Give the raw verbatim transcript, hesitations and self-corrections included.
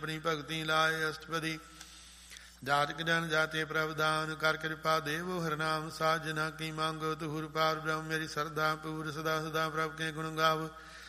ਆਪਣੀ ਭਗਤੀ ਲਾਏ ਅਸ਼ਟਪਦੀ। ਜਾਤਿਕ ਜਨ ਜਾਤੇ ਪ੍ਰਭ ਦਾਨ ਕਰ ਕਿਰਪਾ ਦੇਵੋ ਹਰਿਨਾਮ ਸਾਜਨਾ ਕੀ ਮੰਗੋ। ਤੁਹੁਰ ਪਾਰ ਬ੍ਰਹਮ ਮੇਰੀ ਸਰਦਾ ਪੂਰ ਸਦਾ ਸਦਾ ਪ੍ਰਭ ਕੇ ਗੁਣ ਗਾਵ।